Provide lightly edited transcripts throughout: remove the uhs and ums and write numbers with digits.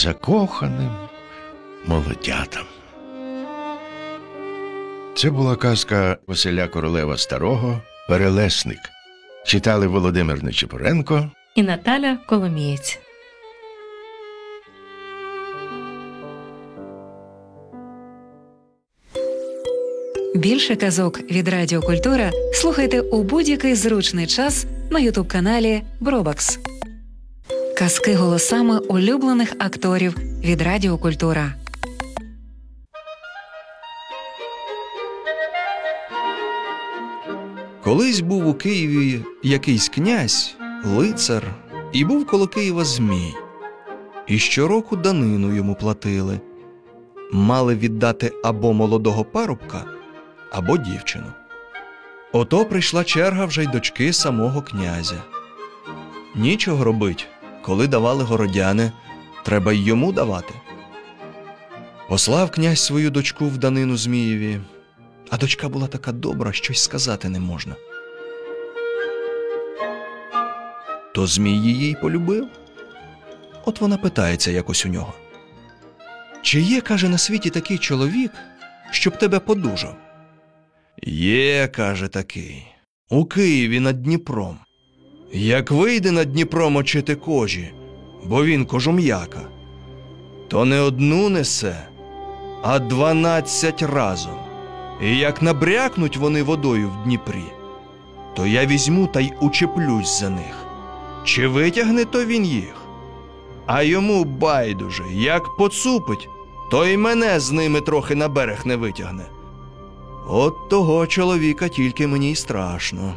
закоханим молодятам. Це була казка Василя Королева Старого «Перелесник». Читали Володимир Нечипоренко і Наталя Коломієць. Більше казок від Радіо Культура слухайте у будь-який зручний час на ютуб-каналі Бробакс. Казки голосами улюблених акторів від Радіо Культура. Колись був у Києві якийсь князь, лицар, і був коло Києва змій. І щороку данину йому платили. Мали віддати або молодого парубка, або дівчину. Ото прийшла черга вже й дочки самого князя. Нічого робить, коли давали городяни, треба й йому давати. Послав князь свою дочку в данину Змієві, а дочка була така добра, що й сказати не можна. То Змій її й полюбив. От вона питається якось у нього: «Чи є, каже, на світі такий чоловік, щоб тебе подужав?» «Є, каже, такий, у Києві над Дніпром. Як вийде над Дніпром очити кожі, бо він кожум'яка, то не одну несе, а 12 разом. І як набрякнуть вони водою в Дніпрі, то я візьму та й учеплюсь за них. Чи витягне то він їх? А йому байдуже, як поцупить, то й мене з ними трохи на берег не витягне. От того чоловіка тільки мені й страшно».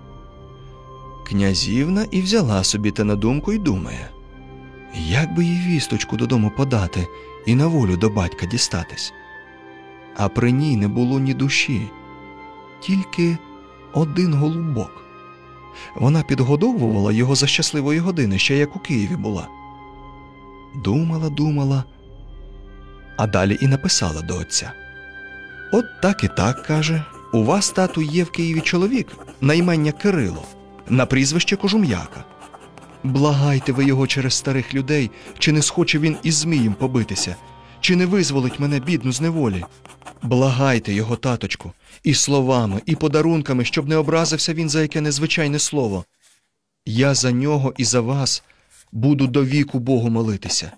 Князівна і взяла собі те на думку й думає, як би їй вісточку додому подати і на волю до батька дістатись. А при ній не було ні душі, тільки один голубок. Вона підгодовувала його за щасливої години, ще як у Києві була. Думала, а далі і написала до отця. «От так і так, каже, у вас, тату, є в Києві чоловік на ім'я Кирило, на прізвище Кожум'яка. Благайте ви його через старих людей, чи не схоче він із Змієм побитися, чи не визволить мене, бідну, з неволі. Благайте його, таточку, і словами, і подарунками, щоб не образився він за яке незвичайне слово. Я за нього і за вас буду до віку Богу молитися».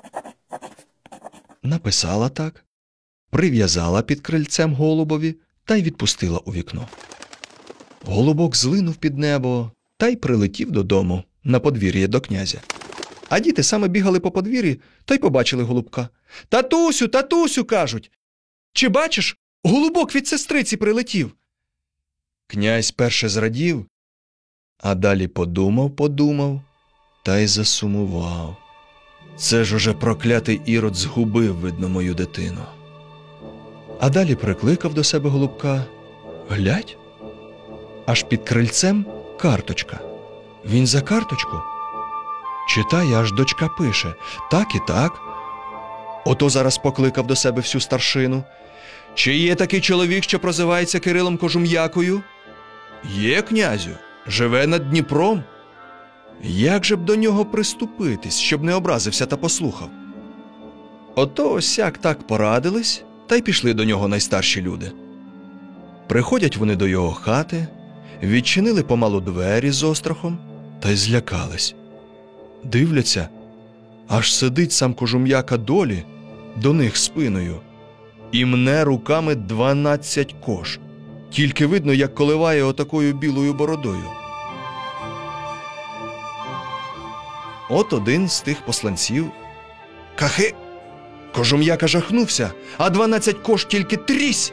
Написала так, прив'язала під крильцем голубові та й відпустила у вікно. Голубок злинув під небо та й прилетів додому на подвір'я до князя. А діти саме бігали по подвір'ї та й побачили голубка. «Татусю, татусю!» – кажуть. «Чи бачиш, голубок від сестриці прилетів?» Князь перше зрадів, а далі подумав та й засумував. Це ж уже проклятий Ірод згубив, видно, мою дитину. А далі прикликав до себе голубка. Глядь, аж під крильцем карточка. Він за карточку читає, аж дочка пише: «Так і так». Ото зараз покликав до себе всю старшину. «Чи є такий чоловік, що прозивається Кирилом Кожум'якою?» «Є, князю, живе над Дніпром». Як же б до нього приступитись, щоб не образився та послухав? Ото осяк так порадились, та й пішли до нього найстарші люди. Приходять вони до його хати, відчинили помалу двері з острахом та й злякались. Дивляться, аж сидить сам Кожум'яка долі, до них спиною, і мне руками 12 кож. Тільки видно, як коливає отакою білою бородою. От один з тих посланців: «Кахи!» Кожум'яка жахнувся, а 12 кож тільки трісь.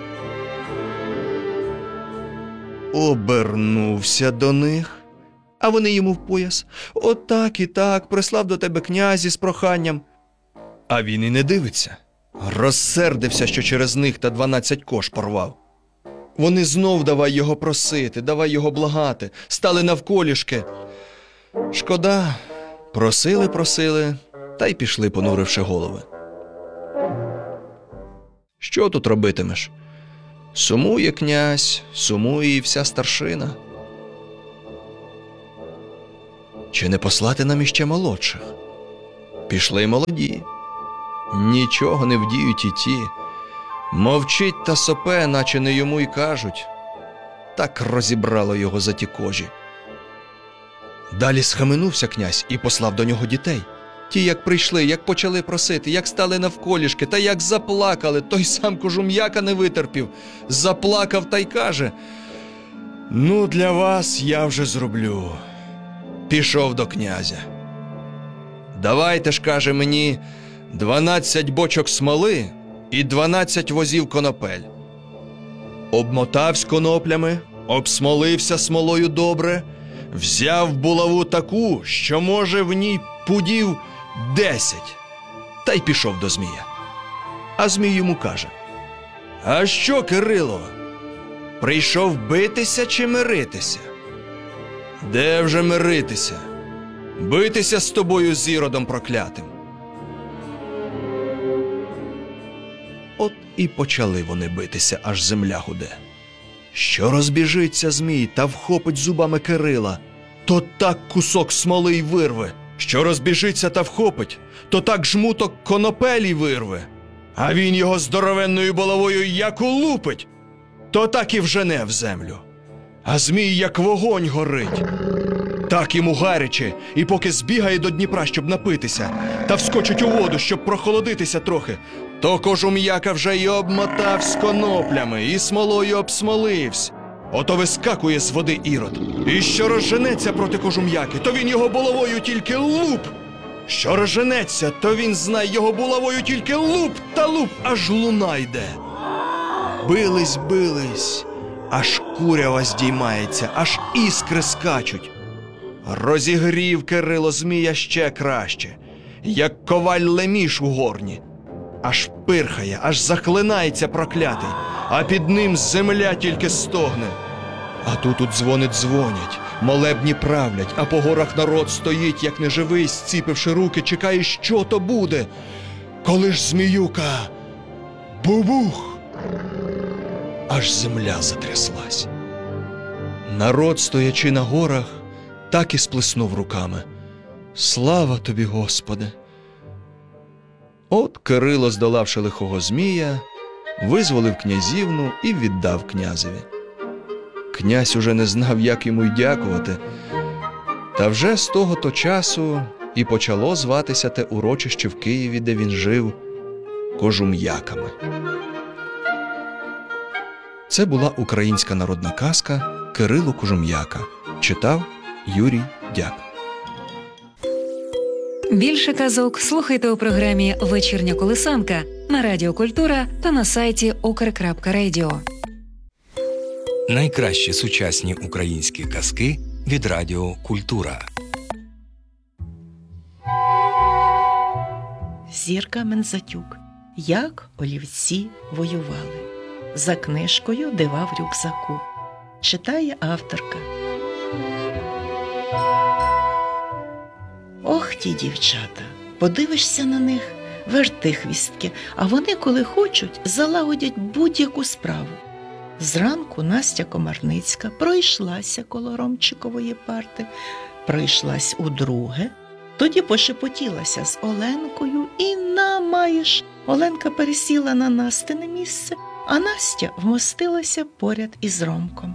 Обернувся до них, а вони йому в пояс: «От так і так, прислав до тебе князь із проханням». А він і не дивиться. Розсердився, що через них та 12 кож порвав. Вони знов давай його просити, давай його благати, стали навколішки. Шкода, просили, та й пішли, понуривши голови. Що тут робитимеш? Сумує князь, сумує і вся старшина. Чи не послати нам іще молодших? Пішли й молоді. Нічого не вдіють і ті. Мовчить та сопе, наче не йому й кажуть. Так розібрало його за ті кожі. Далі схаменувся князь і послав до нього дітей. Ті, як прийшли, як почали просити, як стали навколішки, та як заплакали, той сам Кожум'яка не витерпів. Заплакав та й каже: «Ну, для вас я вже зроблю». Пішов до князя. «Давайте ж, каже, мені 12 бочок смоли і 12 возів конопель». Обмотавсь коноплями, обсмолився смолою добре, взяв булаву таку, що, може, в ній пудів 10, та й пішов до Змія. А Змій йому каже: «А що, Кирило, прийшов битися чи миритися?» «Де вже миритися? Битися з тобою, з Іродом проклятим». От і почали вони битися, аж земля гуде. Що розбіжиться Змій та вхопить зубами Кирила, то так кусок смоли й вирве. Що розбіжиться та вхопить, то так жмуток конопелі вирве. А він його здоровенною булавою як улупить, то так і вжене в землю. А Змій як вогонь горить. Так йому гаряче, і поки збігає до Дніпра, щоб напитися, та вскочить у воду, щоб прохолодитися трохи, то Кожум'яка вже й обмотавсь коноплями, і смолою обсмоливсь. Ото вискакує з води Ірод. І що розженеться проти Кожум'яки, то він його булавою тільки луп. Що розженеться, то він, знай, його булавою тільки луп та луп, аж луна йде. Бились, аж курява здіймається, аж іскри скачуть. Розігрів Кирило Змія ще краще, як коваль леміш у горні. Аж пирхає, аж захлинається проклятий, а під ним земля тільки стогне. А тут у дзвони дзвонять, молебні правлять, а по горах народ стоїть, як неживий, зціпивши руки, чекає, що то буде. Коли ж Зміюка — бубух! Аж земля затряслась. Народ, стоячи на горах, так і сплеснув руками. Слава тобі, Господи! От Кирило, здолавши лихого Змія, визволив князівну і віддав князеві. Князь уже не знав, як йому й дякувати. Та вже з того-то часу і почало зватися те урочище в Києві, де він жив, Кожум'яками. Це була українська народна казка «Кирило Кожум'яка». Читав Юрій Дяк. Більше казок слухайте у програмі «Вечірня колисанка» на Радіо Культура та на сайті ukr.radio. Найкращі сучасні українські казки від Радіо Культура. Зірка Мензатюк. Як олівці воювали. За книжкою «Дива в рюкзаку». Читає авторка. Ох ті дівчата. Подивишся на них, верти хвістки, а вони, коли хочуть, залагодять будь-яку справу. Зранку Настя Комарницька пройшлася коло Ромчикової парти, пройшлась удруге, тоді пошепотілася з Оленкою і намаєш. Оленка пересіла на Настине місце, а Настя вмостилася поряд із Ромком.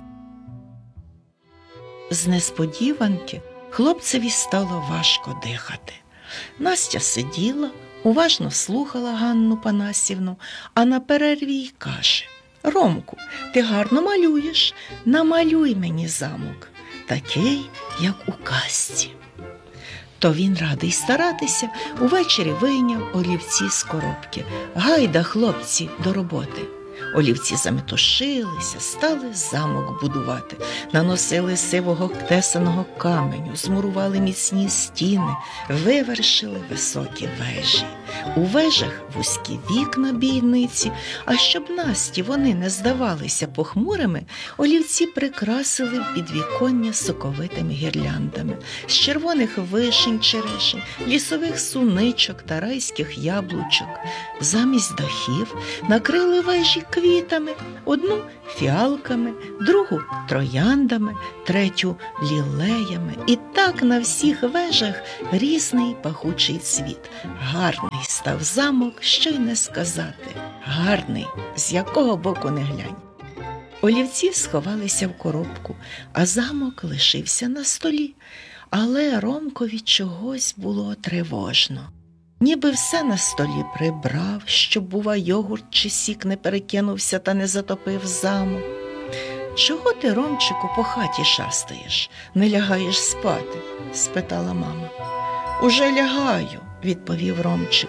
З несподіванки хлопцеві стало важко дихати. Настя сиділа, уважно слухала Ганну Панасівну, а на перерві й каже: «Ромку, ти гарно малюєш, намалюй мені замок, такий, як у казці». То він радий старатися, увечері вийняв олівці з коробки. «Гайда, хлопці, до роботи». Олівці заметушилися, стали замок будувати, наносили сивого тесаного каменю, змурували міцні стіни, вивершили високі вежі. У вежах вузькі вікна бійниці, а щоб Насті вони не здавалися похмурими, олівці прикрасили підвіконня соковитими гірляндами з червоних вишень, черешень, лісових суничок та райських яблучок. Замість дахів накрили вежі квітами, одну фіалками, другу трояндами, третю лілеями. І так на всіх вежах різний пахучий цвіт. Гарний став замок, що й не сказати. Гарний, з якого боку не глянь. Олівці сховалися в коробку, а замок лишився на столі. Але Ромкові чогось було тривожно. Ніби все на столі прибрав, щоб, бува, йогурт чи сік не перекинувся та не затопив замок. «Чого ти, Ромчику, по хаті шастаєш? Не лягаєш спати?» – спитала мама. «Уже лягаю», – відповів Ромчик.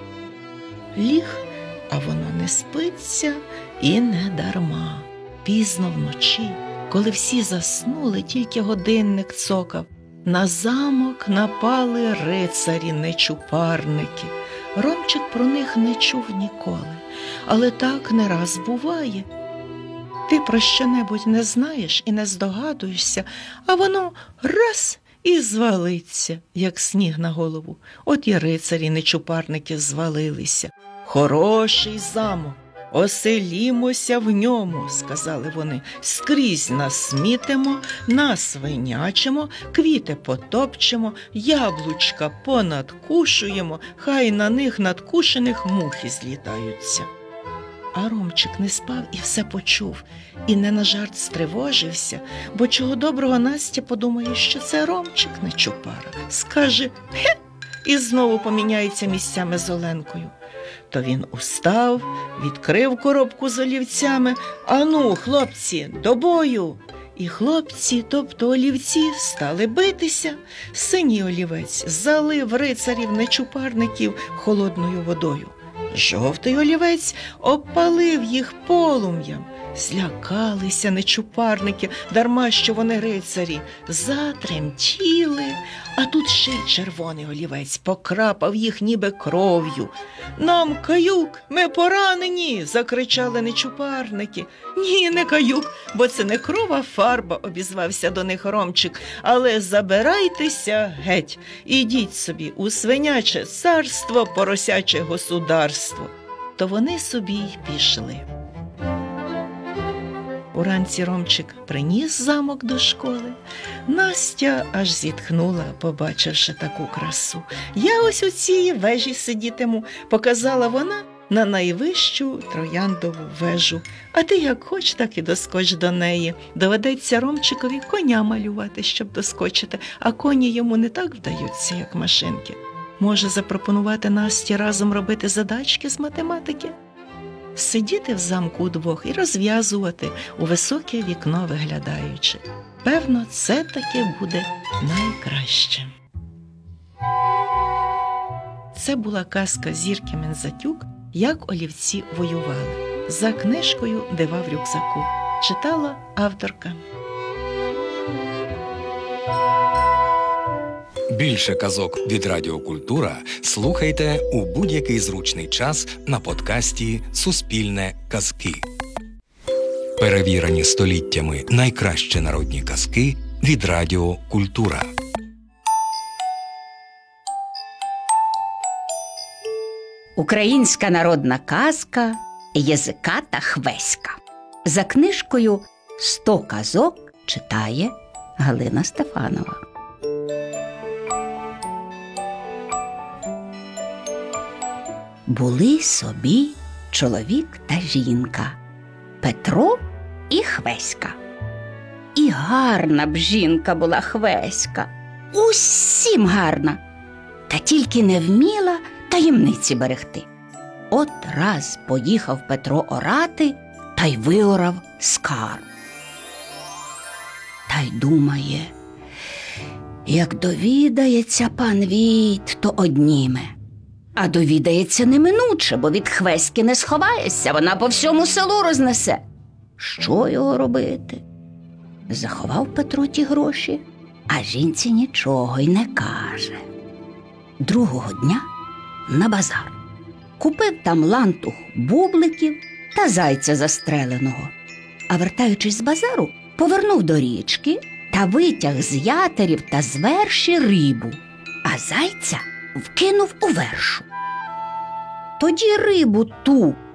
Ліг, а воно не спиться і не дарма. Пізно вночі, коли всі заснули, тільки годинник цокав, на замок напали рицарі-нечупарники. Ромчик про них не чув ніколи, але так не раз буває. Ти про що-небудь не знаєш і не здогадуєшся, а воно раз і звалиться, як сніг на голову. От і рицарі-нечупарники звалилися. «Хороший замок, оселімося в ньому», – сказали вони. «Скрізь насмітимо, насвинячимо, квіти потопчемо, яблучка понадкушуємо, хай на них надкушених мухи злітаються». А Ромчик не спав і все почув, і не на жарт стривожився, бо чого доброго Настя подумає, що це Ромчик нечупара. Скаже «Хе!» і знову поміняється місцями з Оленкою. То він устав, відкрив коробку з олівцями. «Ану, хлопці, до бою!» І хлопці, тобто олівці, стали битися. Синій олівець залив рицарів-нечупарників холодною водою. Жовтий олівець опалив їх полум'ям. Злякалися нечупарники, дарма що вони рицарі, затремтіли, а тут ще й червоний олівець покрапав їх ніби кров'ю. «Нам каюк, ми поранені!» – закричали нечупарники. «Ні, не каюк, бо це не кров, а фарба», – обізвався до них Ромчик. «Але забирайтеся геть, ідіть собі у свиняче царство, поросяче государство». То вони собі й пішли. Уранці Ромчик приніс замок до школи. Настя аж зітхнула, побачивши таку красу. «Я ось у цій вежі сидітиму», – показала вона на найвищу трояндову вежу. «А ти як хоч, так і доскоч до неї. Доведеться Ромчикові коня малювати, щоб доскочити, а коні йому не так вдаються, як машинки. Може, запропонувати Насті разом робити задачки з математики? Сидіти в замку удвох і розв'язувати, у високе вікно виглядаючи. Певно, це таки буде найкраще». Це була казка Зірки Мензатюк «Як олівці воювали». За книжкою «Дива в рюкзаку». Читала авторка. Більше казок від Радіо Культура слухайте у будь-який зручний час на подкасті «Суспільне казки». Перевірені століттями найкращі народні казки від Радіо Культура. Українська народна казка «Язиката Хвеська». За книжкою «100 казок» читає Галина Стефанова. Були собі чоловік та жінка Петро і Хвеська. І гарна б жінка була Хвеська, усім гарна, та тільки не вміла таємниці берегти. От раз поїхав Петро орати та й виорав скарб. Та й думає, як довідається пан Війт, то одніме. А довідається неминуче, бо від Хвеськи не сховаєшся, вона по всьому селу рознесе. Що його робити? Заховав Петро ті гроші, а жінці нічого й не каже. Другого дня на базар. Купив там лантух бубликів та зайця застреленого. А вертаючись з базару, повернув до річки та витяг з ятерів та з верші рибу, а зайця вкинув у вершу. Тоді рибу ту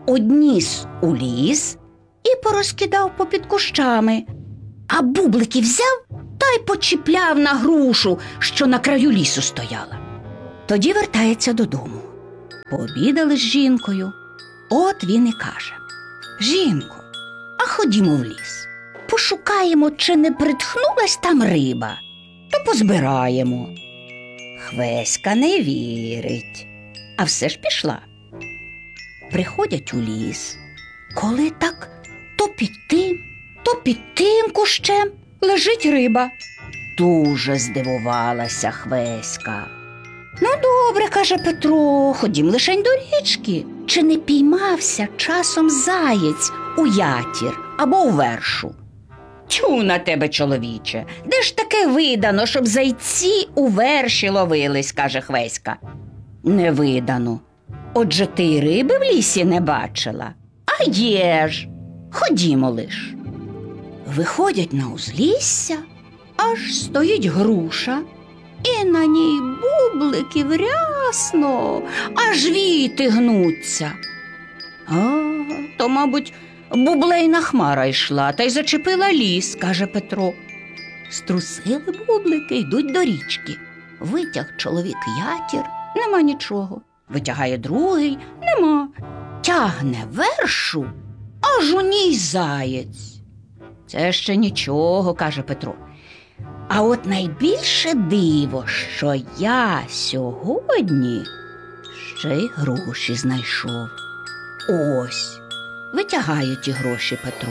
одніс у ліс і порозкидав попід кущами, а бублики взяв та й почіпляв на грушу, що на краю лісу стояла. Тоді вертається додому. Пообідали з жінкою. От він і каже: «Жінко, а ходімо в ліс. Пошукаємо, чи не притхнулась там риба, то позбираємо». Хвеська не вірить, а все ж пішла. Приходять у ліс. Коли так, то під тим кущем лежить риба. Дуже здивувалася Хвеська. «Ну, добре, – каже Петро, – ходім лишень до річки. Чи не піймався часом заєць у ятір або у вершу?» «Тю на тебе, чоловіче, де ж таке видано, щоб зайці у верші ловились?» – каже Хвеська. «Не видано. Отже, ти й риби в лісі не бачила? А є ж! Ходімо лиш». Виходять на узлісся, аж стоїть груша, і на ній бубликів рясно, аж віти гнуться. То, мабуть, бублейна хмара йшла та й зачепила ліс, каже Петро. Струсили бублики, йдуть до річки. Витяг чоловік ятір, нема нічого. Витягає другий, нема. Тягне вершу, аж у ній заєць. Це ще нічого, каже Петро. А от найбільше диво, що я сьогодні ще й гроші знайшов. Ось, витягає ті гроші Петро.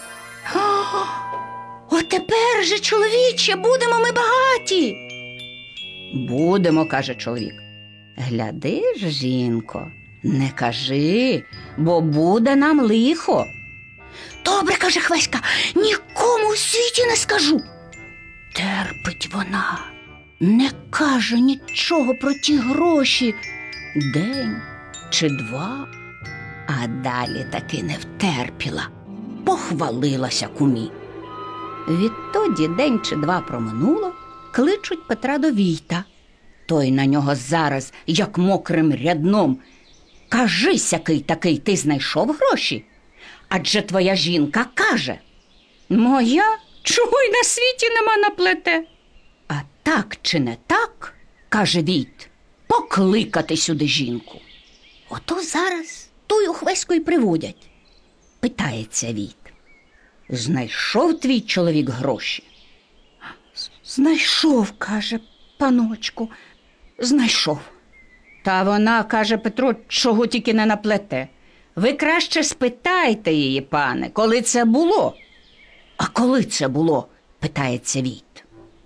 От тепер же, чоловіче, будемо ми багаті. Будемо, каже чоловік. Гляди ж, жінко, не кажи, бо буде нам лихо. Добре, каже Хвеська, нікому в світі не скажу. Терпить вона, не каже нічого про ті гроші день чи два, а далі таки не втерпіла, похвалилася кумі. Відтоді день чи два проминуло, кличуть Петра до Війта. Той на нього зараз, як мокрим рядном: «Кажись, який такий, ти знайшов гроші? Адже твоя жінка каже». «Моя? Чого й на світі нема наплете?» «А так чи не так, – каже Війт, – покликати сюди жінку». Ото зараз тую Хвеську й приводять. Питається Війт: «Знайшов твій чоловік гроші?» «Знайшов, – каже паночку, – знайшов». Та вона, каже Петро, чого тільки не наплете. Ви краще спитайте її, пане, коли це було. А коли це було? Питається Війт.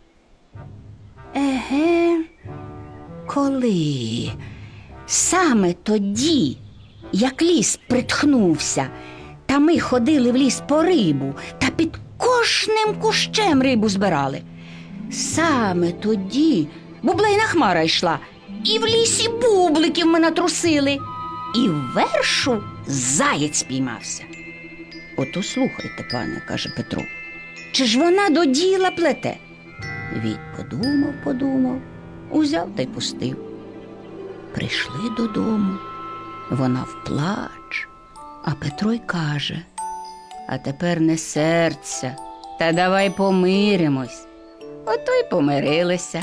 Еге, коли? Саме тоді, як ліс притхнувся, та ми ходили в ліс по рибу, та під кожним кущем рибу збирали. Саме тоді бублейна хмара йшла, і в лісі бубликів ми натрусили, і в вершу заєць спіймався. Ото слухайте, пане, каже Петро, чи ж вона до діла плете? Війт подумав, узяв та й пустив. Прийшли додому, вона вплач, а Петро й каже: «А тепер не серця, та давай помиримось». Ото й помирилися.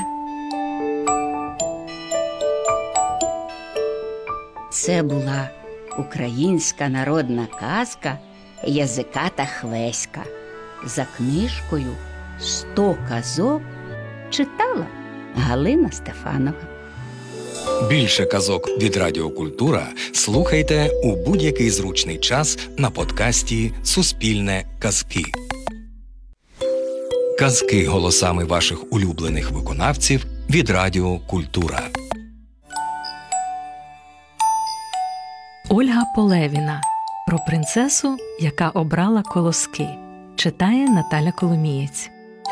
Це була українська народна казка «Язиката Хвеська» за книжкою «100 казок» читала Галина Стефанова. Більше казок від Радіо Культура слухайте у будь-який зручний час на подкасті «Суспільне казки». Казки голосами ваших улюблених виконавців від Радіо Культура. Ольга Полевіна. Про принцесу, яка обрала колоски. Читає Наталя Коломієць.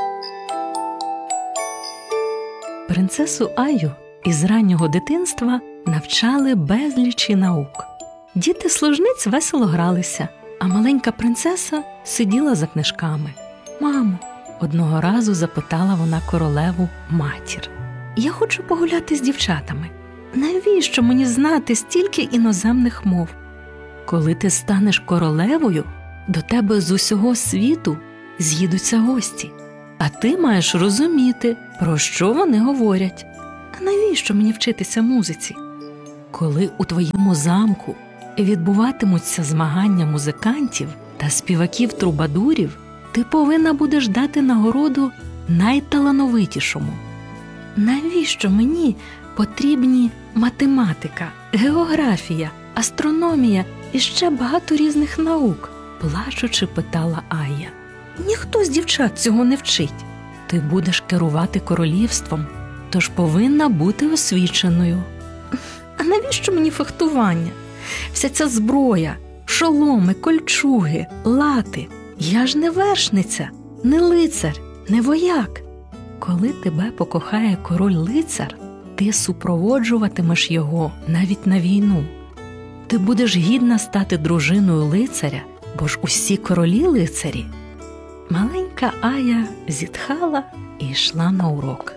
Принцесу Аю із раннього дитинства навчали безлічі наук. Діти служниць весело гралися, а маленька принцеса сиділа за книжками. «Мамо», – одного разу запитала вона королеву матір, «я хочу погуляти з дівчатами. Навіщо мені знати стільки іноземних мов?» Коли ти станеш королевою, до тебе з усього світу з'їдуться гості, а ти маєш розуміти, про що вони говорять. А навіщо мені вчитися музиці? Коли у твоєму замку відбуватимуться змагання музикантів та співаків-трубадурів, ти повинна будеш дати нагороду найталановитішому. Навіщо мені потрібні математика, географія, астрономія і ще багато різних наук? Плачучи, питала Айя. Ніхто з дівчат цього не вчить. Ти будеш керувати королівством, тож повинна бути освіченою. А навіщо мені фехтування? Вся ця зброя, шоломи, кольчуги, лати. Я ж не вершниця, не лицар, не вояк. Коли тебе покохає король-лицар, ти супроводжуватимеш його навіть на війну. Ти будеш гідна стати дружиною лицаря, бо ж усі королі лицарі. Маленька Айя зітхала і йшла на урок.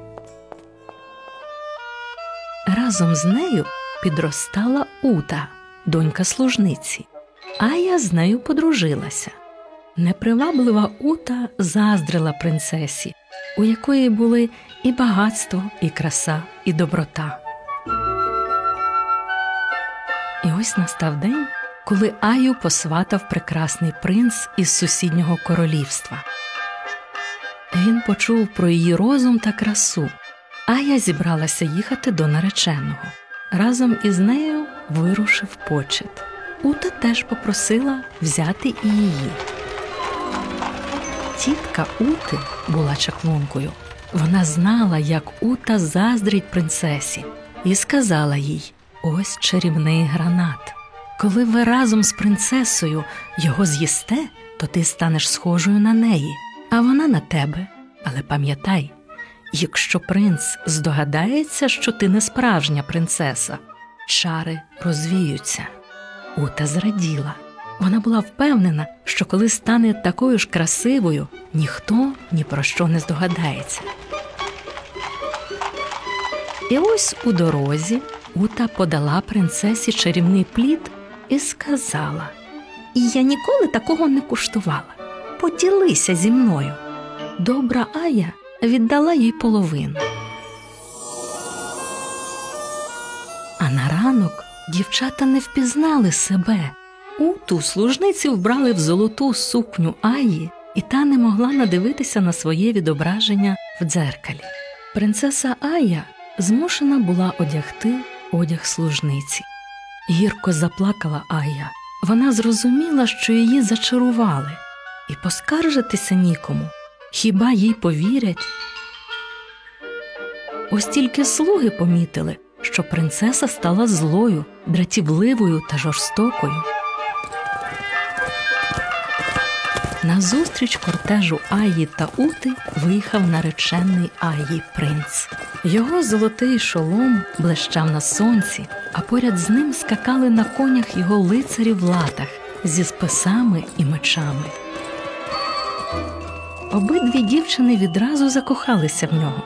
Разом з нею підростала Ута, донька служниці. Айя з нею подружилася. Неприваблива Ута заздрила принцесі, у якої були і багатство, і краса, і доброта. І ось настав день, коли Айю посватав прекрасний принц із сусіднього королівства. Він почув про її розум та красу. Айя зібралася їхати до нареченого. Разом із нею вирушив почет. Ута теж попросила взяти і її. Тітка Ути була чаклункою. Вона знала, як Ута заздрить принцесі, і сказала їй: «Ось чарівний гранат. Коли ви разом з принцесою його з'їсте, то ти станеш схожою на неї, а вона на тебе. Але пам'ятай, якщо принц здогадається, що ти не справжня принцеса, чари розвіються». Ута зраділа. Вона була впевнена, що коли стане такою ж красивою, ніхто ні про що не здогадається. І ось у дорозі Ута подала принцесі чарівний плід і сказала: «Я ніколи такого не куштувала. Поділися зі мною». Добра Айя віддала їй половину. А на ранок дівчата не впізнали себе. Уту служниці вбрали в золоту сукню Айї, і та не могла надивитися на своє відображення в дзеркалі. Принцеса Айя змушена була одягти одяг служниці. Гірко заплакала Айя. Вона зрозуміла, що її зачарували, і поскаржитися нікому. Хіба їй повірять? Ось тільки слуги помітили, що принцеса стала злою, дратівливою та жорстокою. Назустріч кортежу Айї та Ути виїхав наречений Айї принц. Його золотий шолом блищав на сонці, а поряд з ним скакали на конях його лицарі в латах зі списами і мечами. Обидві дівчини відразу закохалися в нього.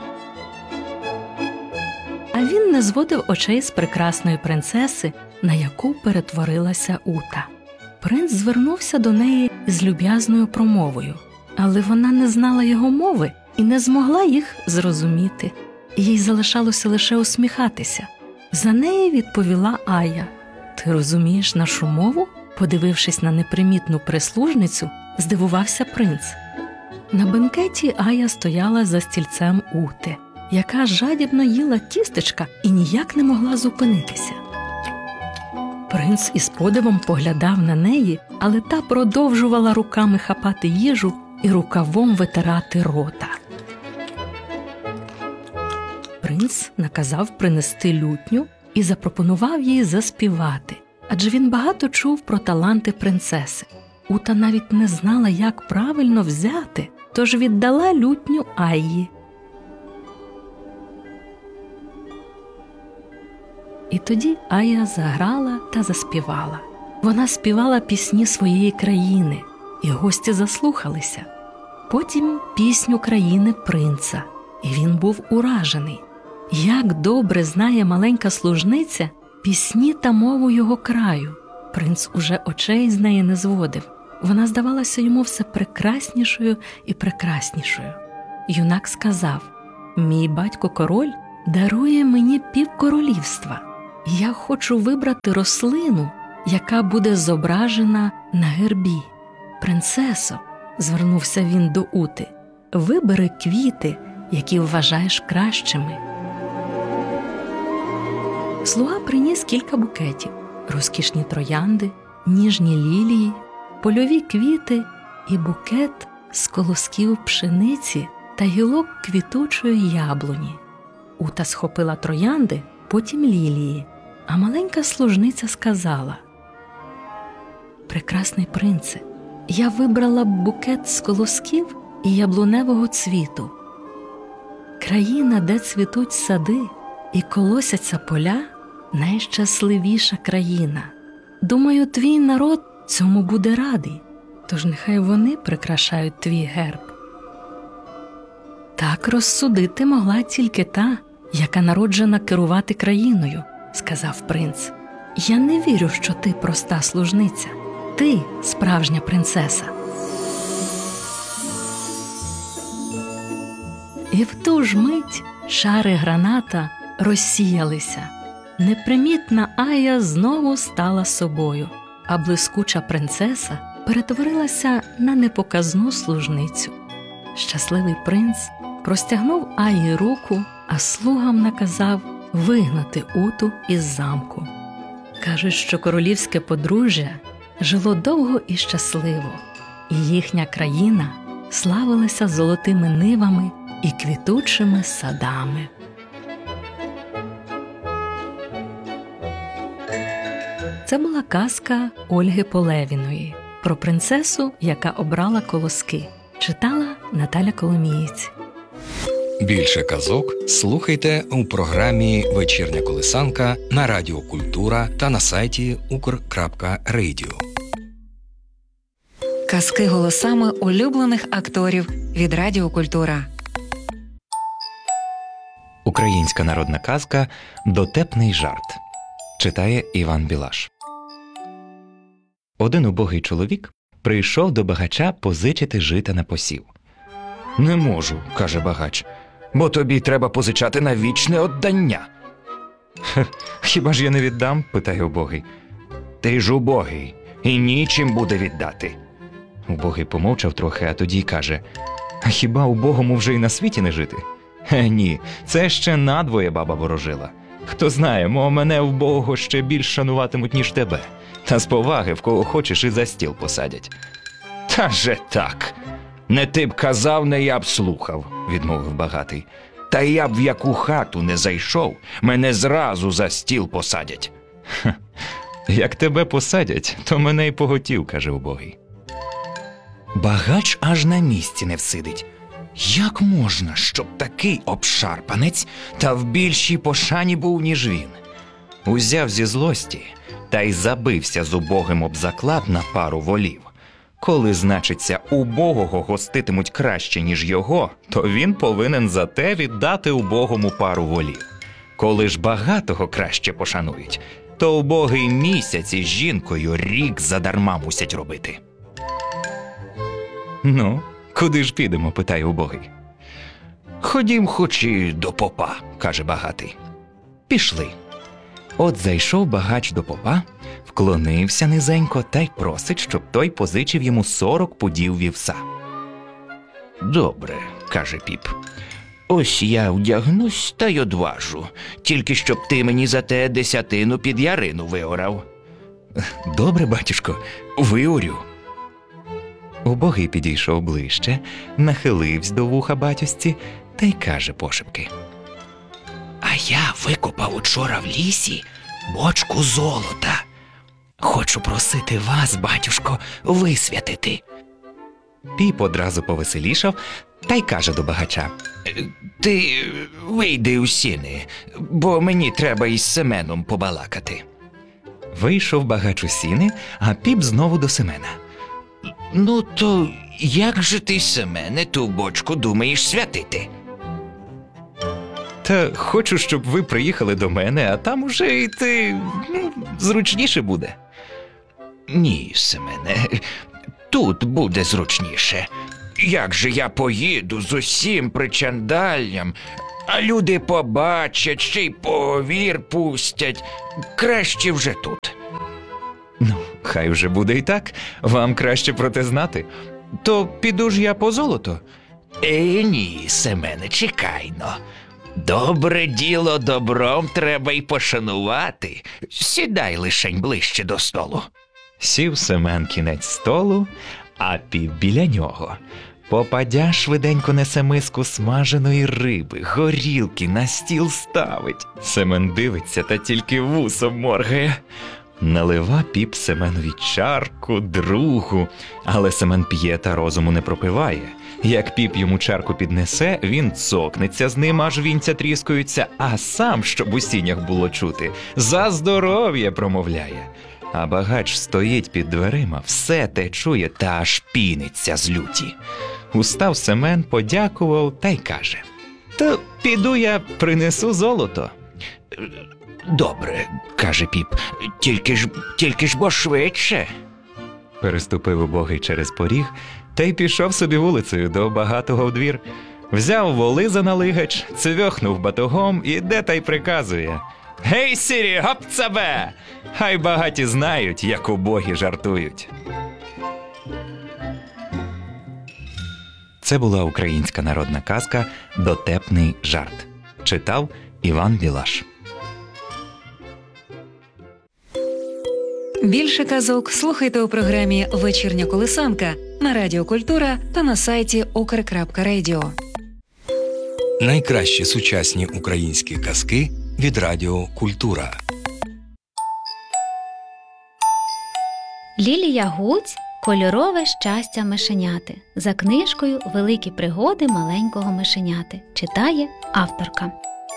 А він не зводив очей з прекрасної принцеси, на яку перетворилася Ута. Принц звернувся до неї з люб'язною промовою, але вона не знала його мови і не змогла їх зрозуміти. Їй залишалося лише усміхатися. За неї відповіла Айя: «Ти розумієш нашу мову?» Подивившись на непримітну прислужницю, здивувався принц. На бенкеті Айя стояла за стільцем Ути, яка жадібно їла тістечка і ніяк не могла зупинитися. Принц із подивом поглядав на неї, але та продовжувала руками хапати їжу і рукавом витирати рота. Принц наказав принести лютню і запропонував їй заспівати, адже він багато чув про таланти принцеси. Ута навіть не знала, як правильно взяти, тож віддала лютню Айї. І тоді Айя заграла та заспівала. Вона співала пісні своєї країни, і гості заслухалися. Потім пісню країни принца, і він був уражений. Як добре знає маленька служниця пісні та мову його краю. Принц уже очей з неї не зводив. Вона здавалася йому все прекраснішою і прекраснішою. Юнак сказав: «Мій батько-король дарує мені півкоролівства. Я хочу вибрати рослину, яка буде зображена на гербі. Принцесо», – звернувся він до Ути, – «вибери квіти, які вважаєш кращими». Слуга приніс кілька букетів: розкішні троянди, ніжні лілії, польові квіти і букет з колосків пшениці та гілок квітучої яблуні. Ута схопила троянди, потім лілії, а маленька служниця сказала: «Прекрасний принце, я вибрала букет з колосків і яблуневого цвіту. Країна, де цвітуть сади і колосяться поля, найщасливіша країна. Думаю, твій народ цьому буде радий, тож нехай вони прикрашають твій герб». «Так розсудити могла тільки та, яка народжена керувати країною», – сказав принц. «Я не вірю, що ти проста служниця. Ти справжня принцеса». І в ту ж мить шари граната розсіялися. Непримітна Ая знову стала собою, а блискуча принцеса перетворилася на непоказну служницю. Щасливий принц простягнув Аї руку, а слугам наказав вигнати Уту із замку. Кажуть, що королівське подружжя жило довго і щасливо, і їхня країна славилася золотими нивами і квітучими садами. Це була казка Ольги Полевіної про принцесу, яка обрала колоски. Читала Наталя Коломієць. Більше казок слухайте у програмі «Вечірня колисанка» на Радіо Культура та на сайті ukr.radio. Казки голосами улюблених акторів від Радіо Культура. Українська народна казка «Дотепний жарт». Читає Іван Білаш. Один убогий чоловік прийшов до багача позичити жита на посів. «Не можу», – каже багач, – «бо тобі треба позичати на вічне оддання». «Хіба ж я не віддам?» – питає убогий. «Ти ж убогий, і нічим буде віддати». Убогий помовчав трохи, а тоді й каже: «А хіба убогому вже й на світі не жити?» Ні, це ще надвоє баба ворожила. Хто знає, мо мене вбогого ще більш шануватимуть, ніж тебе. Та з поваги в кого хочеш і за стіл посадять». «Та же так! Не ти б казав, не я б слухав», – відмовив багатий. «Та я б в яку хату не зайшов, мене зразу за стіл посадять». «Як тебе посадять, то мене й поготів», – каже убогий. Багач аж на місці не всидить. Як можна, щоб такий обшарпанець та в більшій пошані був, ніж він? Узяв зі злості та й забився з убогим об заклад на пару волів. Коли, значиться, убогого гоститимуть краще, ніж його, то він повинен за те віддати убогому пару волів. Коли ж багатого краще пошанують, то убогий місяць із жінкою рік задарма мусять робити. «Ну, куди ж підемо?» – питає убогий. «Ходім хоч і до попа», – каже багатий. Пішли. От зайшов багач до попа, вклонився низенько та й просить, щоб той позичив йому 40 пудів вівса. «Добре», – каже піп. «Ось я вдягнусь та й одважу, тільки щоб ти мені за те 10 під ярину виорав». «Добре, батюшко, виорю». Убогий підійшов ближче, нахилився до вуха батюсці та й каже пошепки: «А я викопав учора в лісі бочку золота. Хочу просити вас, батюшко, висвятити». Піп одразу повеселішав та й каже до багача: «Ти вийди у сіни, бо мені треба із Семеном побалакати». Вийшов багач у сіни, а піп знову до Семена. «Ну то як же ти, Семене, ту бочку думаєш святити?» «Та хочу, щоб ви приїхали до мене, а там уже йти зручніше буде». Ні, Семене, тут буде зручніше. Як же я поїду з усім причандаллям, а люди побачать, ще й поговір пустять. Краще вже тут. Ну, хай вже буде і так. Вам краще про те знати. То піду ж я по золото. Ні, Семене, чекай-но. Добре діло добром треба й пошанувати. Сідай лишень ближче до столу. Сів Семен кінець столу, а Піп біля нього. Попадя швиденько несе миску смаженої риби, горілки на стіл ставить. Семен дивиться та тільки вусом моргає. Налива Піп Семенові чарку, другу, але Семен п'є та розуму не пропиває. Як Піп йому чарку піднесе, він цокнеться з ним, аж вінця тріскаються, а сам, щоб у сінях було чути, за здоров'я промовляє. А багач стоїть під дверима, все те чує та аж піниться з люті. Устав Семен, подякував та й каже: «То піду я принесу золото». Добре, каже Піп, тільки ж бо швидше. Переступив убогий через поріг та й пішов собі вулицею до багатого в двір. Взяв воли за налигач, цвьохнув батогом, іде та й приказує: «Гей, сірі, гопцабе! Хай багаті знають, як убогі жартують». Це була українська народна казка «Дотепний жарт». Читав Іван Білаш. Більше казок слухайте у програмі «Вечірня колисанка» на Радіо Культура та на сайті ukr.radio. Найкращі сучасні українські казки від Радіо Культура. Лілія Гуць «Кольорове щастя мишеняти» за книжкою «Великі пригоди маленького мишеняти». Читає авторка.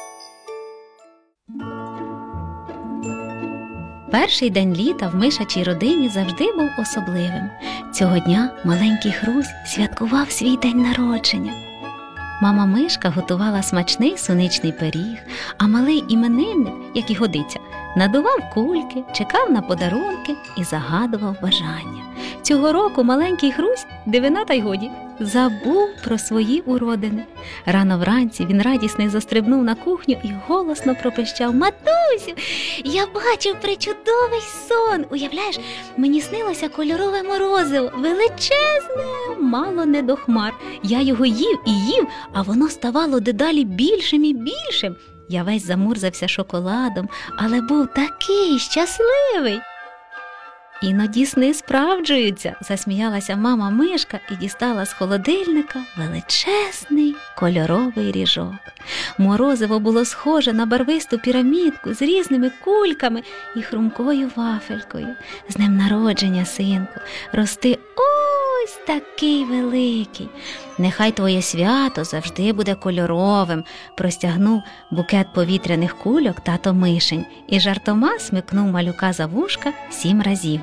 Перший день літа в мишачій родині завжди був особливим. Цього дня маленький Хрусь святкував свій день народження. Мама мишка готувала смачний суничний пиріг, а малий іменинник, як і годиться, надував кульки, чекав на подарунки і загадував бажання. Цього року маленький Хрусь, дивина та й годі, забув про свої уродини. Рано вранці він радісно застрибнув на кухню і голосно пропищав: «Матусю, я бачив пречудовий сон! Уявляєш, мені снилося кольорове морозиво, величезне, мало не до хмар. Я його їв і їв, а воно ставало дедалі більшим і більшим. Я весь замурзався шоколадом, але був такий щасливий!» «Іноді сни справджуються», – засміялася мама мишка і дістала з холодильника величезний кольоровий ріжок. Морозиво було схоже на барвисту пірамідку з різними кульками і хрумкою вафелькою. «З днем народження, синку, рости ось такий великий. Нехай твоє свято завжди буде кольоровим», – простягнув букет повітряних кульок тато мишень і жартома смикнув малюка за вушка 7 разів.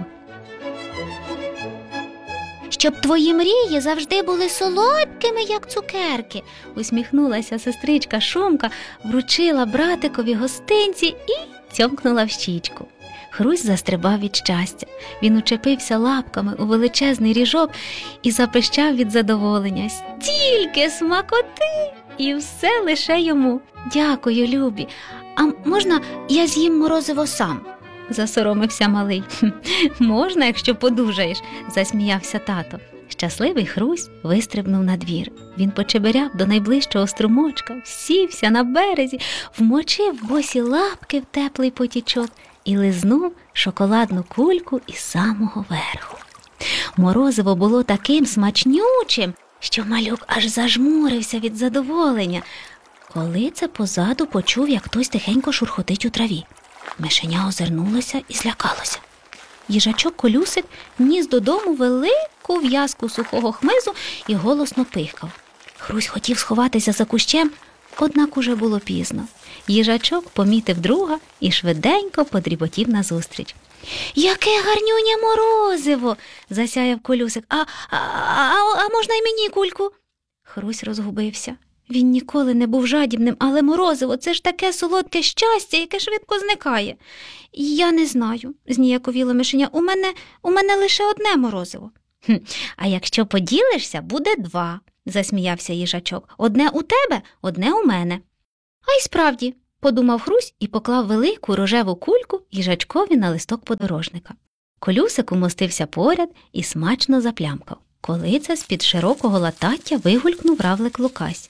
«Щоб твої мрії завжди були солодкими, як цукерки», – усміхнулася сестричка Шумка, вручила братикові гостинці і цьомкнула в щічку. Хрусь застрибав від щастя. Він учепився лапками у величезний ріжок і запищав від задоволення: «Стільки смакоти! І все лише йому! Дякую, любі! А можна я з'їм морозиво сам?» – засоромився малий. «Можна, якщо подужаєш», – засміявся тато. Щасливий Хрусь вистрибнув на двір. Він почеберяв до найближчого струмочка, сівся на березі, вмочив босі лапки в теплий потічок і лизнув шоколадну кульку із самого верху. Морозиво було таким смачнючим, що малюк аж зажмурився від задоволення, коли це позаду почув, як хтось тихенько шурхотить у траві. Мишеня озирнулося і злякалося. Їжачок Колюсик ніс додому велику в'язку сухого хмизу і голосно пихкав. Хрусь хотів сховатися за кущем, однак уже було пізно. Їжачок помітив друга і швиденько подріботів назустріч. «Яке гарнюнє морозиво!» – засяяв Колюсик. А можна й мені кульку?» Хрусь розгубився. Він ніколи не був жадібним, але морозиво – це ж таке солодке щастя, яке швидко зникає. Я не знаю, зніяковіло мишеня, у мене лише одне морозиво. А якщо поділишся, буде 2, засміявся їжачок. Одне у тебе, одне у мене. А й справді, подумав Хрусь і поклав велику рожеву кульку їжачкові на листок подорожника. Колюсик умостився поряд і смачно заплямкав. Коли це з-під широкого латаття вигулькнув равлик Лукась.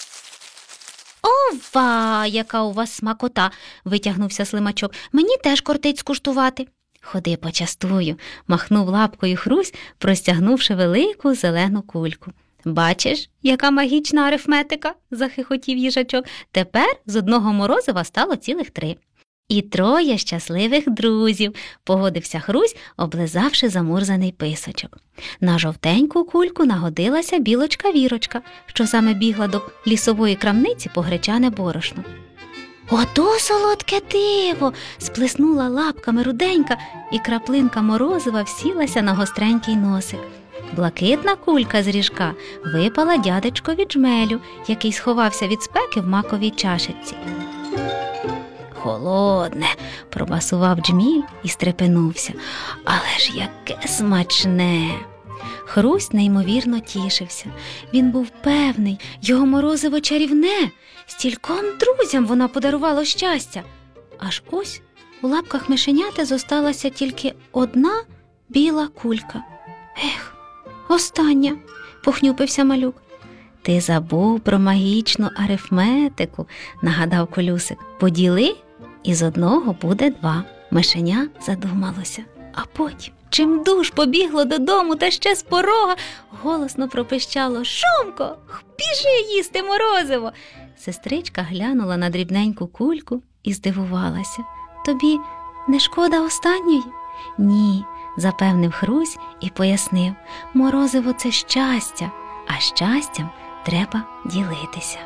«Ова, яка у вас смакота!» – витягнувся слимачок. «Мені теж кортить скуштувати». «Ходи, почастую», – махнув лапкою Хрусь, простягнувши велику зелену кульку. «Бачиш, яка магічна арифметика?» – захихотів їжачок. «Тепер з одного морозива стало цілих 3. «І 3 щасливих друзів», – погодився Хрусь, облизавши замурзаний писочок. На жовтеньку кульку нагодилася білочка Вірочка, що саме бігла до лісової крамниці по гречане борошно. «Ото солодке диво!» – сплеснула лапками руденька, і краплинка морозива всілася на гостренький носик. Блакитна кулька з ріжка випала дядечкові Джмелю, який сховався від спеки в маковій чашечці. «Холодне!» – пробасував Джміль і стрепенувся. «Але ж яке смачне!» Хрусь неймовірно тішився. Він був певний, його морозиво чарівне. Стільком друзям вона подарувала щастя. Аж ось у лапках мишеняти зосталася тільки одна біла кулька. «Ех, остання!» – похнюпився малюк. «Ти забув про магічну арифметику», – нагадав Колюсик. «Поділи, і з одного буде 2. Мишеня задумалося. А потім чимдуж побігло додому та ще з порога голосно пропищало: «Шумко, біжи їсти морозиво!» Сестричка глянула на дрібненьку кульку і здивувалася. «Тобі не шкода останньої?» «Ні», – запевнив Хрусь і пояснив. «Морозиво – це щастя, а щастям треба ділитися».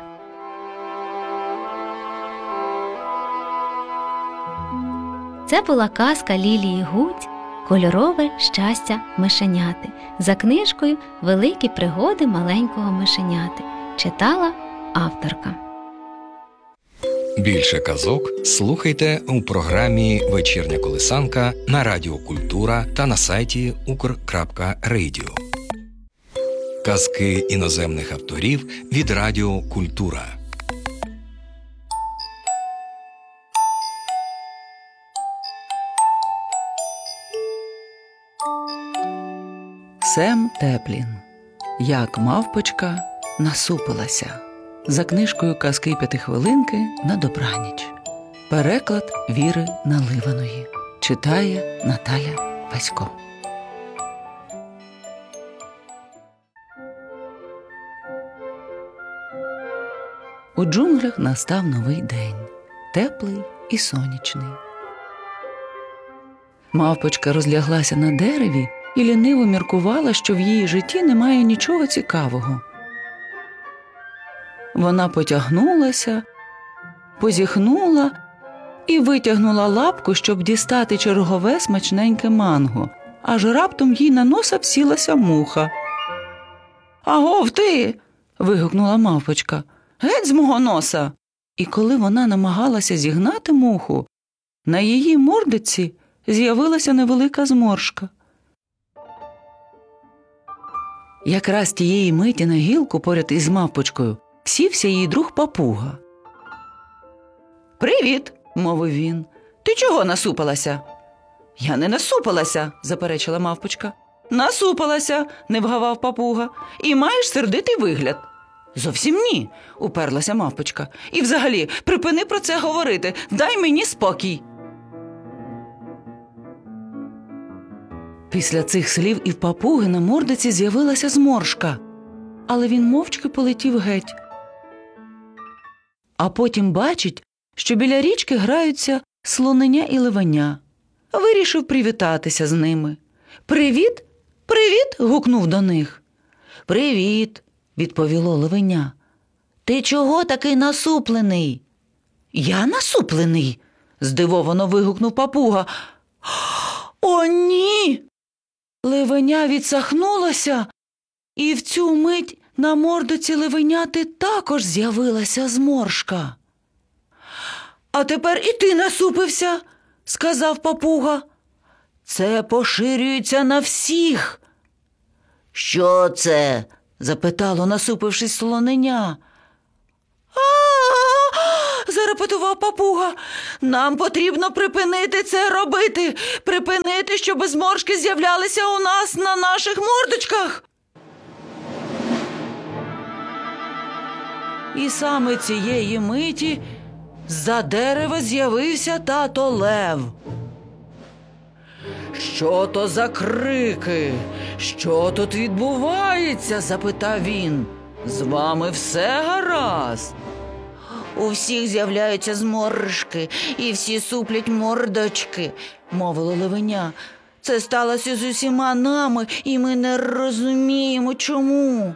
Це була казка Лілії Гудь «Кольорове щастя мишеняти» за книжкою «Великі пригоди маленького мишеняти». Читала авторка. Більше казок слухайте у програмі «Вечірня колисанка» на Радіо Культура та на сайті ukr.radio. Казки іноземних авторів від Радіо Культура. Сем Теплін. Як мавпочка насупилася. За книжкою «Казки п'ятихвилинки на добраніч». Переклад Віри Наливаної. Читає Наталя Васько. У джунглях настав новий день. Теплий і сонячний. Мавпочка розляглася на дереві і ліниво міркувала, що в її житті немає нічого цікавого. Вона потягнулася, позіхнула і витягнула лапку, щоб дістати чергове смачненьке манго. Аж раптом їй на носа всілася муха. «Агов ти!» – вигукнула мавпочка. «Геть з мого носа!» І коли вона намагалася зігнати муху, на її мордиці з'явилася невелика зморшка. Якраз тієї миті на гілку поряд із мавпочкою сівся її друг папуга. «Привіт!» – мовив він. «Ти чого насупилася?» «Я не насупилася!» – заперечила мавпочка. «Насупилася!» – не вгавав папуга. «І маєш сердитий вигляд!» «Зовсім ні!» – уперлася мавпочка. «І взагалі, припини про це говорити! Дай мені спокій!» Після цих слів і в папуги на мордиці з'явилася зморшка, але він мовчки полетів геть. А потім бачить, що біля річки граються слоненя і левеня. Вирішив привітатися з ними. «Привіт! Привіт!» – гукнув до них. «Привіт!» – відповіло левеня. «Ти чого такий насуплений?» «Я насуплений?» – здивовано вигукнув папуга. «О, ні!» Левеня відсахнулося і в цю мить на мордоці левеняти також з'явилася зморшка. «А тепер і ти насупився», – сказав папуга. «Це поширюється на всіх». «Що це?» – запитало, насупившись, слоненя. «А-а-а!» – зарепетував папуга. «Нам потрібно припинити це робити, припинити, щоб зморшки з'являлися у нас на наших мордочках». І саме цієї миті з-за дерева з'явився тато Лев. «Що то за крики? Що тут відбувається?» – запитав він. «З вами все гаразд?» «У всіх з'являються зморшки, і всі суплять мордочки», – мовило левеня. «Це сталося з усіма нами, і ми не розуміємо, чому».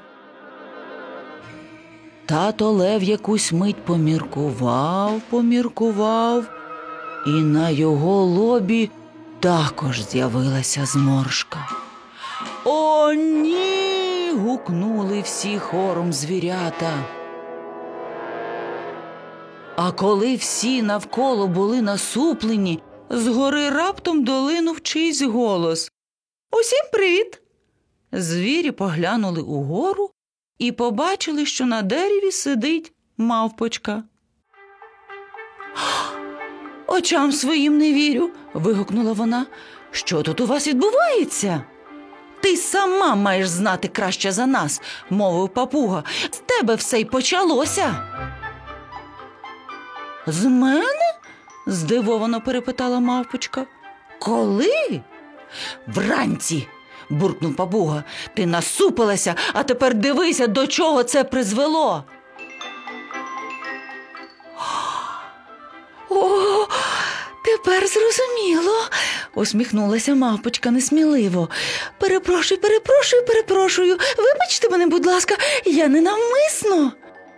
Тато Лев якусь мить поміркував, і на його лобі також з'явилася зморшка. «О, ні!» – гукнули всі хором звірята. А коли всі навколо були насуплені, згори раптом долинув чийсь голос. «Усім привіт!» Звірі поглянули угору і побачили, що на дереві сидить мавпочка. «Очам своїм не вірю!» – вигукнула вона. «Що тут у вас відбувається?» «Ти сама маєш знати краще за нас!» – мовив папуга. «З тебе все й почалося!» «З мене?» – здивовано перепитала мавпочка. «Коли?» «Вранці!» – буркнув папуга. «Ти насупилася, а тепер дивися, до чого це призвело!» «О, тепер зрозуміло!» – усміхнулася мавпочка несміливо. Перепрошую. Вибачте мене, будь ласка, я ненавмисно!»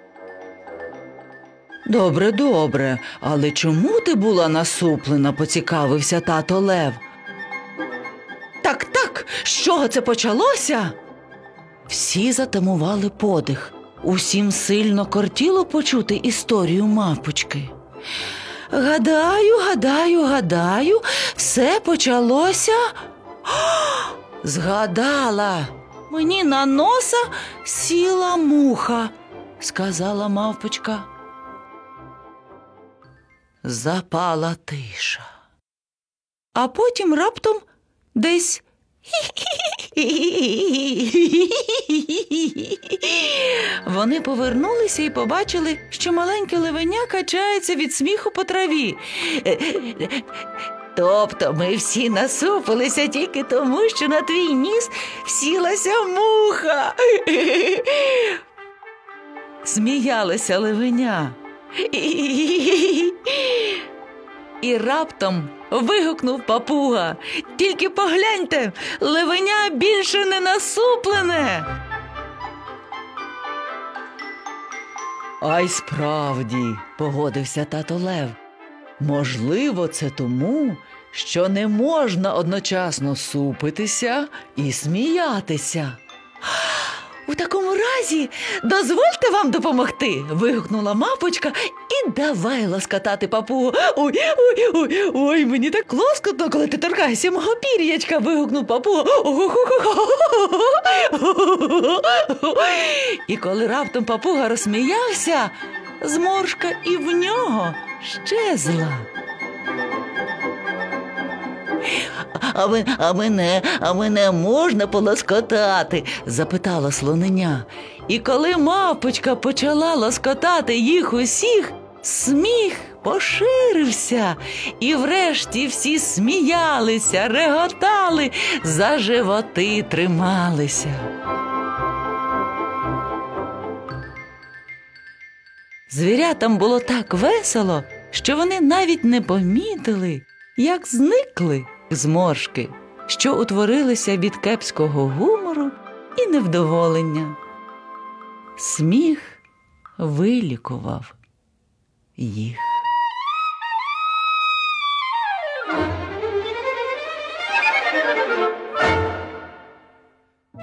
Добре, але чому ти була насуплена?» – поцікавився тато Лев. Так, з чого це почалося? Всі затамували подих. Усім сильно кортіло почути історію мавпочки. Гадаю, все почалося... Згадала! Мені на носа сіла муха, сказала мавпочка. Запала тиша. А потім раптом десь вони повернулися і побачили, що маленьке левеня качається від сміху по траві. Тобто ми всі насупилися тільки тому, що на твій ніс сілася муха. Сміялася левеня. І раптом вигукнув папуга. Тільки погляньте, левеня більше не насуплене. А й справді, погодився тато Лев. Можливо, це тому, що не можна одночасно супитися і сміятися. У такому разі, дозвольте вам допомогти, вигукнула мавпочка і давай лоскотати папугу. Ой, мені так лоскотно, коли ти торкаєшся мого пір'ячка, вигукнув папуга. І коли раптом папуга розсміявся, зморшка і в нього щезла. А мене можна полоскотати? Запитала слоненя. І коли мавпочка почала лоскотати їх усіх, сміх поширився. І врешті всі сміялися, реготали, за животи трималися. Звірятам було так весело, що вони навіть не помітили, як зникли зморшки, що утворилися від кепського гумору і невдоволення. Сміх вилікував їх.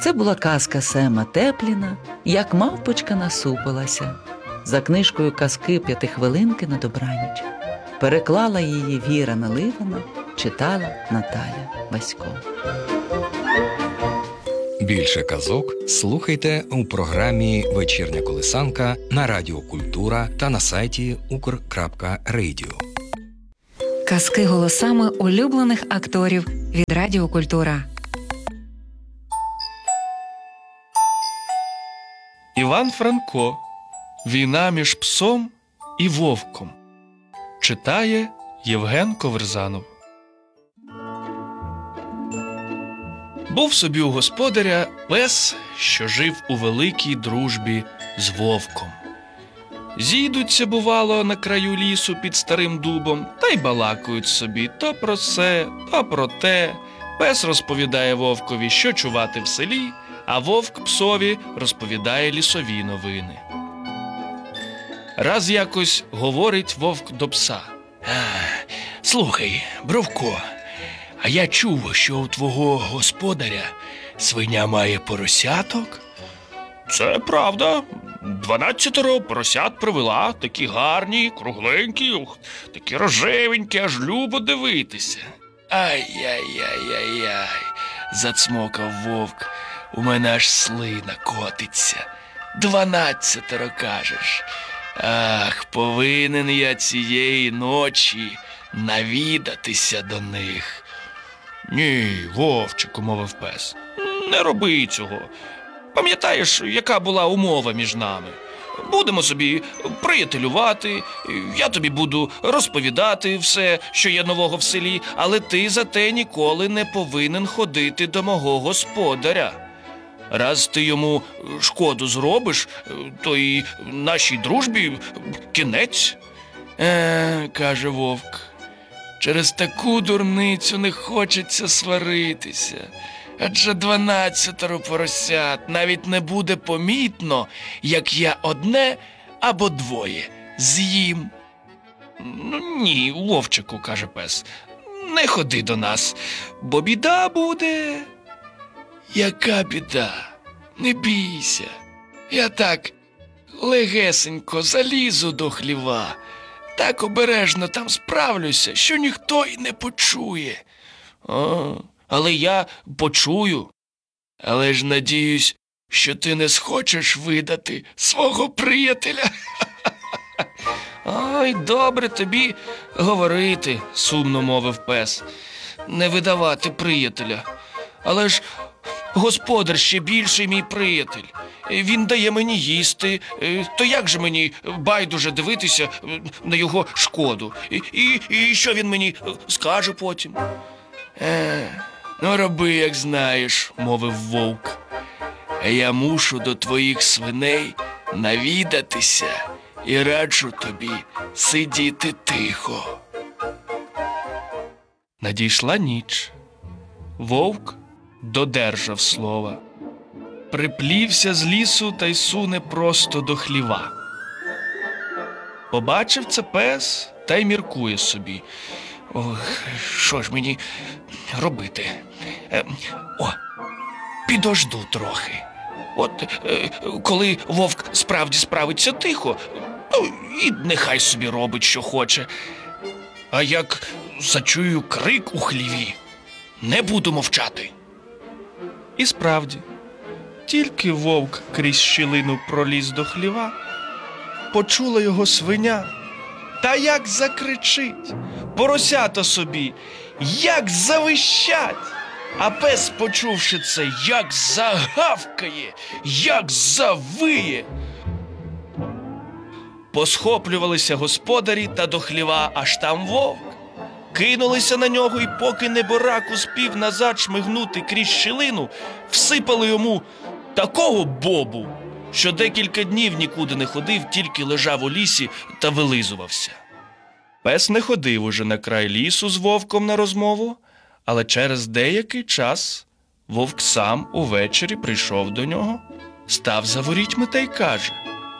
Це була казка Сема Тепліна «Як мавпочка насупилася» за книжкою «Казки П'ятихвилинки на добраніч». Переклала її Віра Наливана, читала Наталя Васько. Більше казок слухайте у програмі «Вечірня колисанка» на Радіо Культура та на сайті ukr.radio. Казки голосами улюблених акторів від Радіо Культура. Іван Франко. Війна між псом і вовком. Читає Євген Коверзанов. Був собі у господаря пес, що жив у великій дружбі з вовком. Зійдуться, бувало, на краю лісу під старим дубом, та й балакають собі то про се, то про те. Пес розповідає вовкові, що чувати в селі, а вовк псові розповідає лісові новини. Раз якось говорить вовк до пса. Слухай, Бровко, а я чув, що у твого господаря свиня має поросяток? Це правда. 12 поросят привела, такі гарні, кругленькі, такі рожевенькі, аж любо дивитися. Ай-яй-яй-яй-яй, зацмокав вовк, у мене аж слина котиться. 12, кажеш. Ах, повинен я цієї ночі навідатися до них. Ні, вовчику, мовив пес, не роби цього. Пам'ятаєш, яка була умова між нами? Будемо собі приятелювати, я тобі буду розповідати все, що є нового в селі, але ти зате ніколи не повинен ходити до мого господаря. Раз ти йому шкоду зробиш, то і нашій дружбі кінець. Каже вовк, через таку дурницю не хочеться сваритися. Адже 12 поросят навіть не буде помітно, як я одне або двоє з'їм. Ні, вовчику, каже пес, не ходи до нас, бо біда буде. Яка біда? Не бійся. Я так легесенько залізу до хліва, так обережно там справлюся, що ніхто й не почує. Але я почую. Але ж надіюсь, що ти не схочеш видати свого приятеля. Ой, добре тобі говорити, сумно мовив пес. Не видавати приятеля. Але ж господар ще більший мій приятель. Він дає мені їсти, то як же мені байдуже дивитися на його шкоду? І що він мені скаже потім? Ну, роби, як знаєш, мовив вовк. А я мушу до твоїх свиней навідатися і раджу тобі сидіти тихо. Надійшла ніч. Вовк додержав слова. Приплівся з лісу та й суне просто до хліва. Побачив це пес та й міркує собі. Ох, що ж мені робити? Підожду трохи. От коли вовк справді справиться тихо, ну і нехай собі робить, що хоче. А як зачую крик у хліві, не буду мовчати. І справді, тільки вовк крізь щілину проліз до хліва, почула його свиня, та як закричить, поросята собі, як завищать. А пес, почувши це, як загавкає, як завиє. Посхоплювалися господарі та до хліва, аж там вовк. Кинулися на нього, і поки неборак успів назад шмигнути крізь щілину, всипали йому такого бобу, що декілька днів нікуди не ходив, тільки лежав у лісі та вилизувався. Пес не ходив уже на край лісу з вовком на розмову, але через деякий час вовк сам увечері прийшов до нього, став за ворітьми та й каже: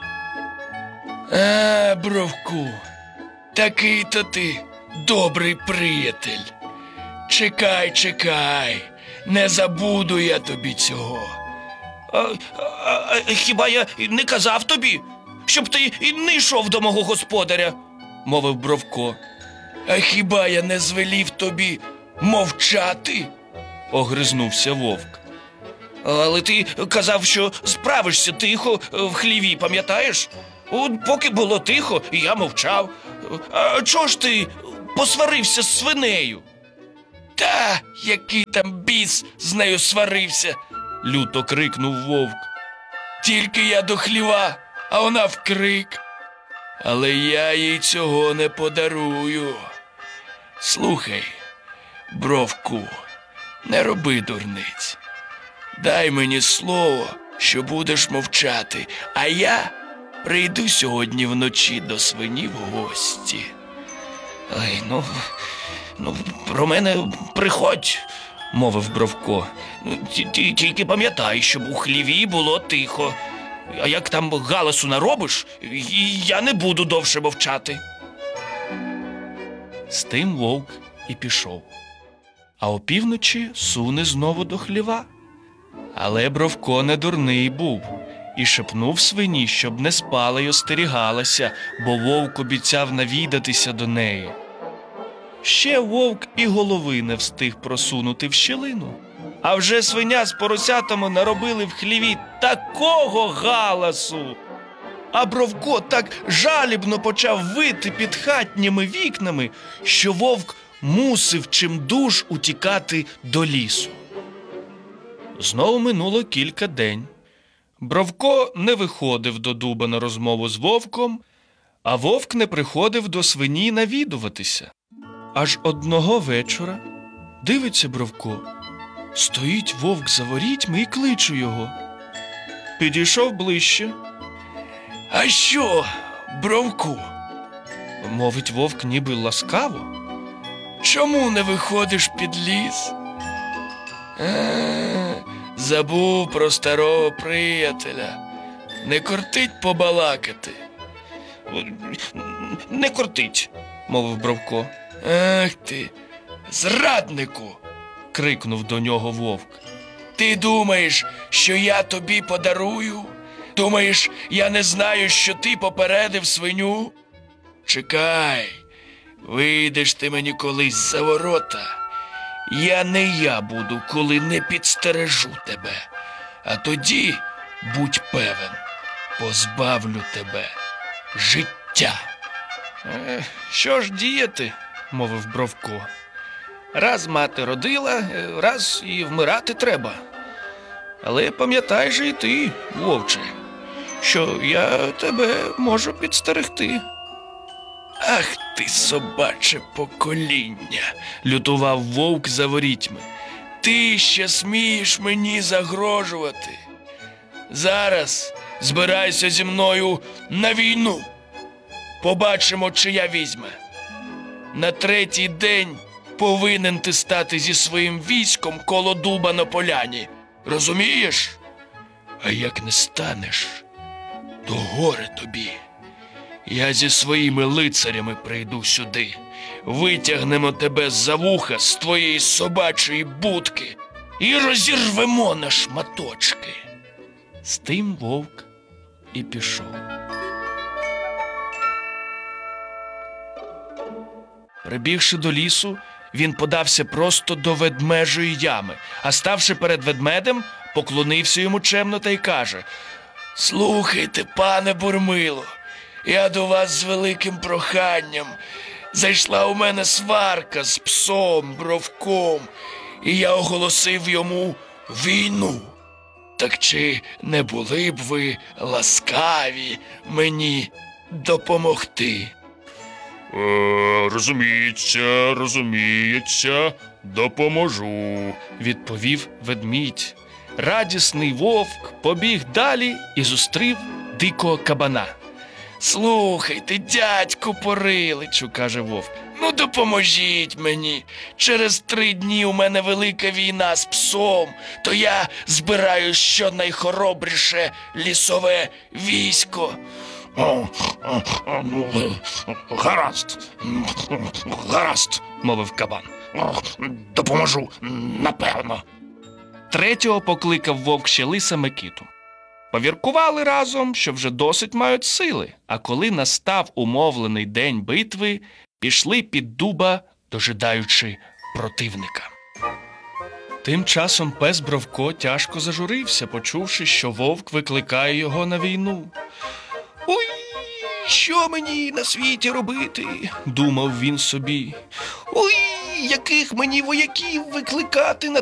Бровку, такий-то ти добрий приятель. Чекай, не забуду я тобі цього. Хіба я не казав тобі, щоб ти і не йшов до мого господаря? Мовив Бровко. А хіба я не звелів тобі мовчати? Огризнувся вовк. Але ти казав, що справишся тихо в хліві, пам'ятаєш? От поки було тихо, я мовчав. А чого ж ти посварився з свинею? Та, який там біс з нею сварився, люто крикнув вовк. Тільки я до хліва, а вона вкрик. Але я їй цього не подарую. Слухай, Бровку, не роби дурниць. Дай мені слово, що будеш мовчати, а я прийду сьогодні вночі до свині в гості. Ой, ну, про мене приходь, мовив Бровко. Тільки пам'ятай, щоб у хліві було тихо. А як там галасу наробиш, я не буду довше мовчати. З тим вовк і пішов. А опівночі суне знову до хліва. Але Бровко не дурний був і шепнув свині, щоб не спала й остерігалася, бо вовк обіцяв навідатися до неї. Ще вовк і голови не встиг просунути в щілину, а вже свиня з поросятами наробили в хліві такого галасу. А Бровко так жалібно почав вити під хатніми вікнами, що вовк мусив чимдуж утікати до лісу. Знову минуло кілька день. Бровко не виходив до дуба на розмову з вовком, а вовк не приходив до свині навідуватися. Аж одного вечора дивиться Бровко. Стоїть вовк за ворітьми і кличе його. Підійшов ближче. «А що, Бровку?» – мовить вовк ніби ласкаво. «Чому не виходиш під ліс?» Забув про старого приятеля. Не кортить побалакати?» «Не кортить», – мовив Бровко. «Ах ти, зраднику!» – крикнув до нього вовк. «Ти думаєш, що я тобі подарую? Думаєш, я не знаю, що ти попередив свиню? Чекай, вийдеш ти мені колись за ворота. Я буду, коли не підстережу тебе. А тоді, будь певен, позбавлю тебе життя». «Що ж діяти?» – мовив Бровко. «Раз мати родила, раз і вмирати треба. Але пам'ятай же і ти, вовче, що я тебе можу підстерегти». «Ах ти, собаче покоління!» – лютував вовк за ворітьми. «Ти ще смієш мені загрожувати? Зараз збирайся зі мною на війну. Побачимо, чия візьме. На третій день повинен ти стати зі своїм військом коло дуба на поляні. Розумієш? А як не станеш, то горе тобі. Я зі своїми лицарями прийду сюди. Витягнемо тебе з-за вуха з твоєї собачої будки і розірвемо на шматочки». З тим вовк і пішов. Прибігши до лісу, він подався просто до ведмежої ями, а ставши перед ведмедем, поклонився йому чемно та й каже: «Слухайте, пане Бурмило, я до вас з великим проханням. Зайшла у мене сварка з псом Бровком, і я оголосив йому війну. Так чи не були б ви ласкаві мені допомогти?» Розуміється, допоможу», – відповів ведмідь. Радісний вовк побіг далі і зустрів дикого кабана. «Слухайте, дядьку Пориличу», – каже вовк, «ну допоможіть мені. Через 3 дні у мене велика війна з псом, то я збираю щонайхоробріше лісове військо». Гаразд, мовив кабан. «Допоможу, напевно». Третього покликав вовк ще лиса Микиту. Повіркували разом, що вже досить мають сили, а коли настав умовлений день битви, пішли під дуба, дожидаючи противника. Тим часом пес Бровко тяжко зажурився, почувши, що вовк викликає його на війну. «Ой, що мені на світі робити?» – думав він собі. «Ой, яких мені вояків викликати на